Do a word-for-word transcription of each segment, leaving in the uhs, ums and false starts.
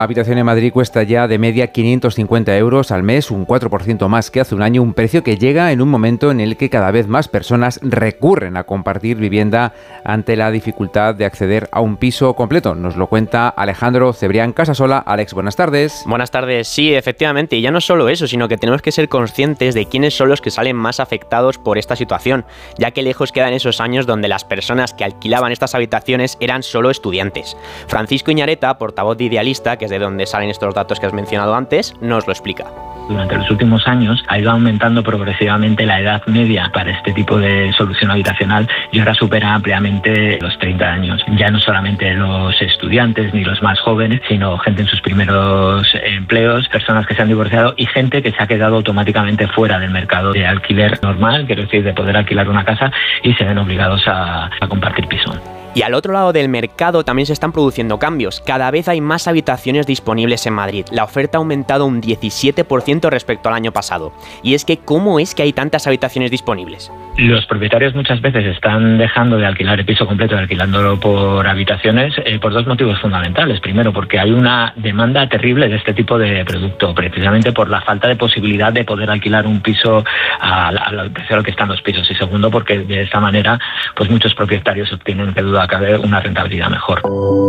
habitación en Madrid cuesta ya de media quinientos cincuenta euros al mes, un cuatro por ciento más que hace un año, un precio que llega en un momento en el que cada vez más personas recurren a compartir vivienda ante la dificultad de acceder a un piso completo. Nos lo cuenta Alejandro Cebrián Casasola. Alex, buenas tardes. Buenas tardes, sí, efectivamente, y ya no solo eso, sino que tenemos que ser conscientes de quiénes son los que salen más afectados por esta situación, ya que lejos quedan esos años donde las personas que alquilaban estas habitaciones eran solo estudiantes. Francisco Iñareta, portavoz de Idealista, que es de donde salen estos datos que has mencionado antes, nos lo explica. Durante los últimos años ha ido aumentando progresivamente la edad media para este tipo de solución habitacional y ahora supera ampliamente los treinta años. Ya no solamente los estudiantes ni los más jóvenes, sino gente en sus primeros empleos, personas que se han divorciado y gente que se ha quedado automáticamente fuera del mercado de alquiler normal, quiero decir, de poder alquilar una casa, y se ven obligados a, a compartir piso. Y al otro lado del mercado también se están produciendo cambios. Cada vez hay más habitaciones disponibles en Madrid. La oferta ha aumentado un diecisiete por ciento respecto al año pasado. Y es que, ¿cómo es que hay tantas habitaciones disponibles? Los propietarios muchas veces están dejando de alquilar el piso completo y alquilándolo por habitaciones eh, por dos motivos fundamentales. Primero, porque hay una demanda terrible de este tipo de producto, precisamente por la falta de posibilidad de poder alquilar un piso al precio al que están los pisos. Y segundo, porque de esta manera pues muchos propietarios obtienen, que duda cabe, una rentabilidad mejor.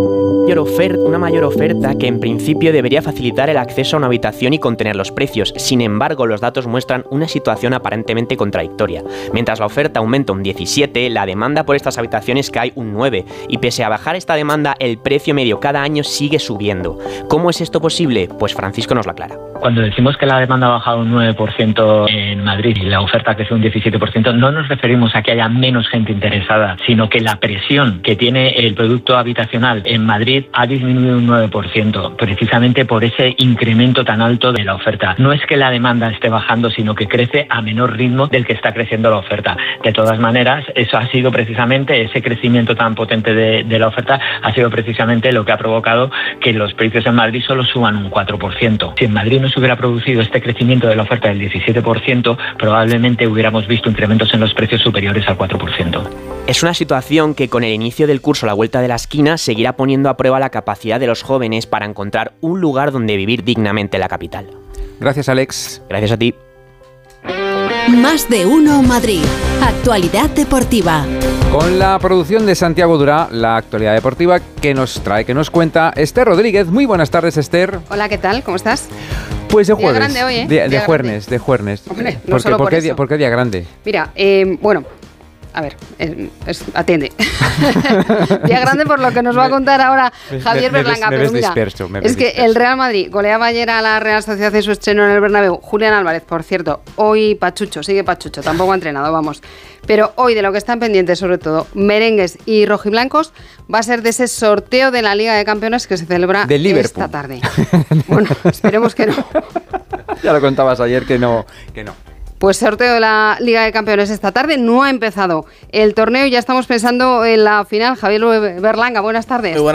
Una mayor oferta que en principio debería facilitar el acceso a una habitación y contener los precios. Sin embargo, los datos muestran una situación aparentemente contradictoria. Mientras la oferta aumenta un diecisiete, la demanda por estas habitaciones cae un nueve, y pese a bajar esta demanda, el precio medio cada año sigue subiendo. ¿Cómo es esto posible? Pues Francisco nos lo aclara. Cuando decimos que la demanda ha bajado un nueve por ciento en Madrid y la oferta crece un diecisiete por ciento, no nos referimos a que haya menos gente interesada, sino que la presión que tiene el producto habitacional en Madrid ha disminuido un nueve por ciento, precisamente por ese incremento tan alto de la oferta. No es que la demanda esté bajando, sino que crece a menor ritmo del que está creciendo la oferta. De todas maneras, eso ha sido precisamente, ese crecimiento tan potente de, de la oferta ha sido precisamente lo que ha provocado que los precios en Madrid solo suban un cuatro por ciento. Si en Madrid no se hubiera producido este crecimiento de la oferta del diecisiete por ciento, probablemente hubiéramos visto incrementos en los precios superiores al cuatro por ciento. Es una situación que con el inicio del curso a la vuelta de la esquina seguirá poniendo a prueba la capacidad de los jóvenes para encontrar un lugar donde vivir dignamente en la capital. Gracias, Alex. Gracias a ti. Más de uno Madrid. Actualidad deportiva. Con la producción de Santiago Durá, la actualidad deportiva que nos trae, que nos cuenta Esther Rodríguez. Muy buenas tardes, Esther. Hola, ¿qué tal? ¿Cómo estás? Pues de jueves. Día grande hoy, ¿eh? De, de Día jueves, de jueves. Hombre, no ¿Por, solo por, por qué, eso. ¿Por qué día grande? Mira, eh, bueno... A ver, es, es, atiende. Día grande por lo que nos va a contar ahora Javier me, me Berlanga. Ves, me pero ves mira, disperso, me es ves que disperso. El Real Madrid goleaba ayer a la Real Sociedad en su estreno en el Bernabéu. Julián Álvarez, por cierto, hoy Pachucho, sigue Pachucho, tampoco ha entrenado, vamos. Pero hoy de lo que están pendientes, sobre todo, merengues y rojiblancos, va a ser de ese sorteo de la Liga de Campeones que se celebra esta tarde. Bueno, esperemos que no. Ya lo contabas ayer que no, que no. Pues sorteo de la Liga de Campeones esta tarde. No ha empezado el torneo y ya estamos pensando en la final. Javier Berlanga, buenas tardes.